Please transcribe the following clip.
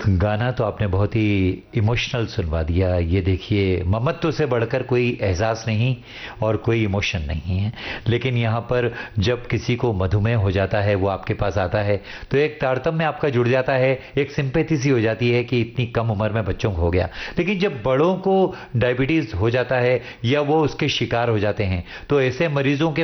गाना तो आपने बहुत ही इमोशनल सुनवा दिया। ये देखिए, ममत्व से बढ़कर कोई एहसास नहीं और कोई इमोशन नहीं है। लेकिन यहाँ पर जब किसी को मधुमेह हो जाता है, वो आपके पास आता है, तो एक तारतम्य आपका जुड़ जाता है, एक सिंपैथी सी हो जाती है कि इतनी कम उम्र में बच्चों को हो गया। लेकिन जब बड़ों को डायबिटीज हो जाता है या वो उसके शिकार हो जाते हैं, तो ऐसे मरीजों के